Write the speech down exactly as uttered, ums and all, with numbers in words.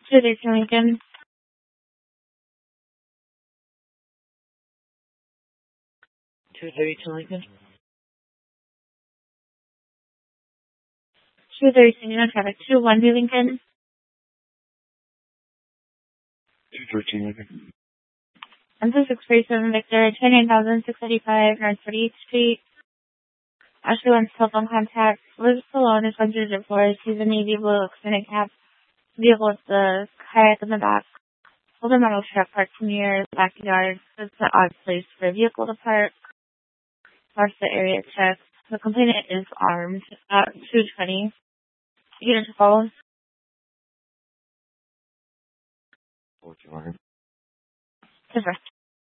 two thirteen Lincoln. two thirty-two Lincoln. two thirteen no traffic. two one B Lincoln. two thirteen Lincoln. one two six three seven Victor, twenty-nine thousand six eighty-five North forty-eighth Street. Ashley wants telephone contact. Lives alone, is one hundred four. She's a navy blue extended cab vehicle with the kayak in the back. Older model truck parked near the backyard. It's an odd place for a vehicle to park. Marks the area check. The complainant is armed at two twenty. Unit to follow. fourteen hundred. Different.